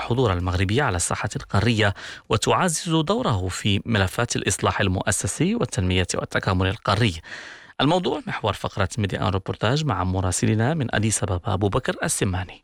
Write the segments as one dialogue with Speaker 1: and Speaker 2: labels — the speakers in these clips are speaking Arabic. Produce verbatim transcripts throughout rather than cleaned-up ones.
Speaker 1: الحضور المغربي على الساحة القارية وتعزز دوره في ملفات الإصلاح المؤسسي والتنمية والتكامل القاري. الموضوع محور فقرة ميديا آن روبورتاج مع مراسلنا من أديس أبابا أبو بكر السماني.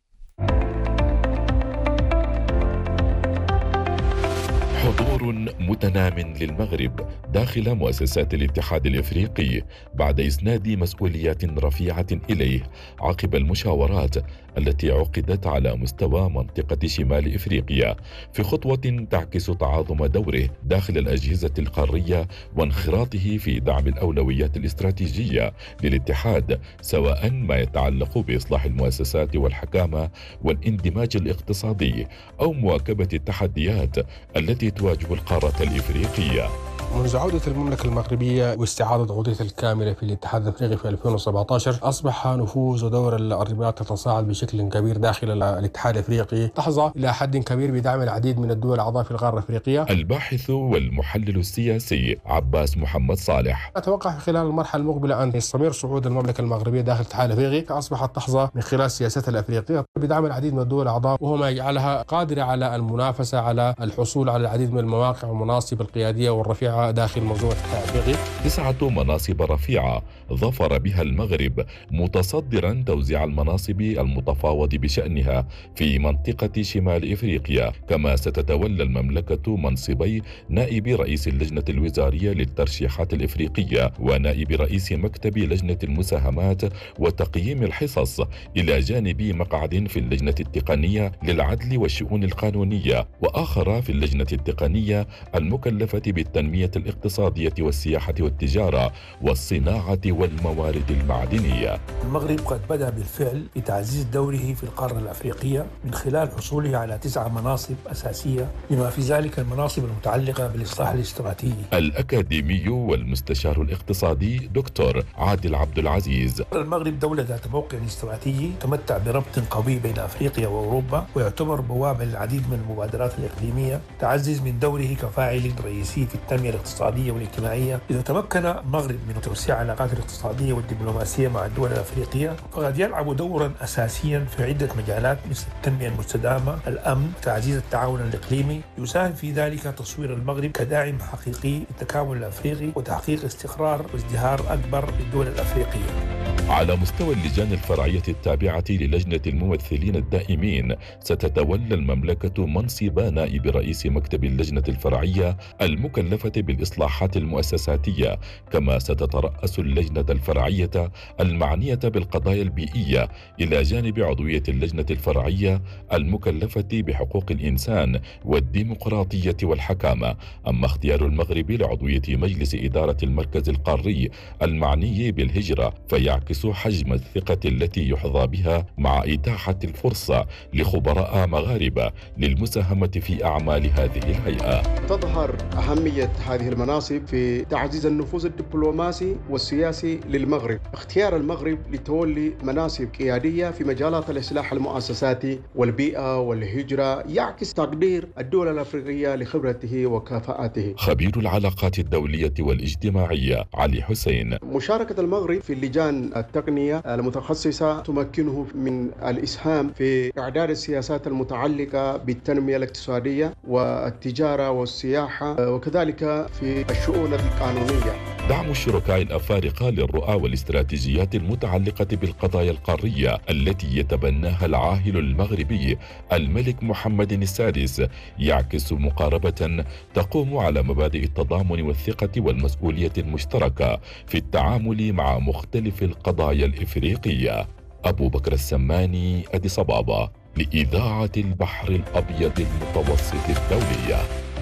Speaker 2: حضور متنام للمغرب داخل مؤسسات الاتحاد الإفريقي بعد إسناد مسؤوليات رفيعة إليه عقب المشاورات التي عقدت على مستوى منطقة شمال إفريقيا، في خطوة تعكس تعاظم دوره داخل الأجهزة القارية وانخراطه في دعم الأولويات الاستراتيجية للاتحاد، سواء ما يتعلق بإصلاح المؤسسات والحكامة والاندماج الاقتصادي أو مواكبة التحديات التي تواجه القارة الإفريقية.
Speaker 3: منذ عودة المملكة المغربية واستعادة عضوية الكاملة في الاتحاد الأفريقي في ألفين وسبعة عشر، أصبح نفوذ ودور الرباط تتصاعد بشكل كبير داخل الاتحاد الأفريقي، تحظى إلى حد كبير بدعم العديد من الدول الأعضاء في القارة الأفريقية.
Speaker 2: الباحث والمحلل السياسي عباس محمد صالح:
Speaker 3: أتوقع في خلال المرحلة المقبلة أن يستمر صعود المملكة المغربية داخل الاتحاد الأفريقي، أصبحت تحظى من خلال سياستها الأفريقية بدعم العديد من الدول الأعضاء، وهو ما يجعلها قادرة على المنافسة على الحصول على العديد من المواقع والمناصب القيادية والرفيعة داخل منظومة الاتحاد الأفريقي.
Speaker 2: تسعة مناصب رفيعة ظفر بها المغرب، متصدرا توزيع المناصب المتفاوض بشأنها في منطقة شمال إفريقيا. كما ستتولى المملكة منصبي نائب رئيس اللجنة الوزارية للترشيحات الإفريقية ونائب رئيس مكتب لجنة المساهمات وتقييم الحصص، إلى جانب مقعد في اللجنة التقنية للعدل والشؤون القانونية، وآخر في اللجنة التقنية المكلفة بالتنمية الاقتصادية والسياحة والتجارة والصناعة والموارد المعدنية.
Speaker 4: المغرب قد بدأ بالفعل بتعزيز دوره في القارة الأفريقية من خلال حصوله على تسع مناصب أساسية، بما في ذلك المناصب المتعلقة بالإصلاح الاستراتيجي.
Speaker 2: الأكاديمي والمستشار الاقتصادي دكتور عادل عبد العزيز:
Speaker 4: المغرب دولة ذات موقع استراتيجي تمتع بربط قوي بين أفريقيا وأوروبا، ويعتبر بوابة للعديد من المبادرات الإقليمية تعزز من دوره كفاعل رئيسي في التنمية الاقتصادية والاجتماعية. إذا تمكن المغرب من توسيع العلاقات الاقتصادية والدبلوماسية مع الدول الأفريقية، فقد يلعب دورا أساسيا في عدة مجالات مثل التنمية المستدامة، الأمن، تعزيز التعاون الإقليمي. يساهم في ذلك تصوير المغرب كداعم حقيقي للتكامل الأفريقي وتحقيق استقرار وازدهار أكبر للدول الأفريقية.
Speaker 2: على مستوى اللجان الفرعية التابعة للجنة الممثلين الدائمين، ستتولى المملكة منصب نائب رئيس مكتب اللجنة الفرعية المكلفة بالإصلاحات المؤسساتية، كما ستترأس اللجنة الفرعية المعنية بالقضايا البيئية، إلى جانب عضوية اللجنة الفرعية المكلفة بحقوق الإنسان والديمقراطية والحكامة. أما اختيار المغرب لعضوية مجلس إدارة المركز القاري المعني بالهجرة فيعكس حجم الثقة التي يحظى بها مع إتاحة الفرصة لخبراء مغاربة للمساهمة في أعمال هذه الهيئة.
Speaker 5: تظهر أهمية هذه المناصب في تعزيز النفوذ الدبلوماسي والسياسي للمغرب. اختيار المغرب لتولي مناصب قيادية في مجالات الإصلاح المؤسساتي والبيئة والهجرة يعكس تقدير الدول الأفريقية لخبرته وكفاءته.
Speaker 2: خبير العلاقات الدولية والاجتماعية علي حسين:
Speaker 5: مشاركة المغرب في اللجان التقنية المتخصصة تمكنه من الإسهام في إعداد السياسات المتعلقة بالتنمية الاقتصادية والتجارة والسياحة، وكذلك في الشؤون القانونية.
Speaker 2: دعم الشركاء الأفارقة للرؤى والاستراتيجيات المتعلقة بالقضايا القارية التي يتبناها العاهل المغربي الملك محمد السادس يعكس مقاربة تقوم على مبادئ التضامن والثقة والمسؤولية المشتركة في التعامل مع مختلف القضايا الإفريقية. أبو بكر السماني، أديس أبابا، لإذاعة البحر الأبيض المتوسط الدولية.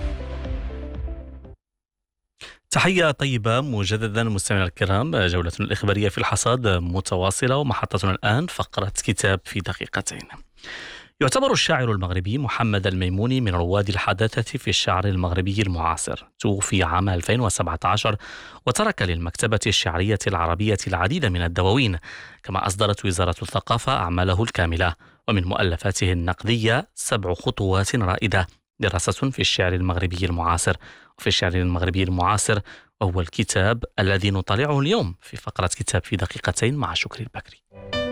Speaker 1: تحية طيبة مجددا مستمعينا الكرام، جولة الإخبارية في الحصاد متواصلة، ومحطتنا الآن فقرة كتاب في دقيقتين. يعتبر الشاعر المغربي محمد الميموني من رواد الحداثة في الشعر المغربي المعاصر. توفي عام ألفين وسبعة عشر وترك للمكتبة الشعرية العربية العديد من الدواوين، كما أصدرت وزارة الثقافة أعماله الكاملة. ومن مؤلفاته النقدية سبع خطوات رائدة، دراسة في الشعر المغربي المعاصر وفي الشعر المغربي المعاصر، وهو الكتاب الذي نطالعه اليوم في فقرة كتاب في دقيقتين مع شكري البكري.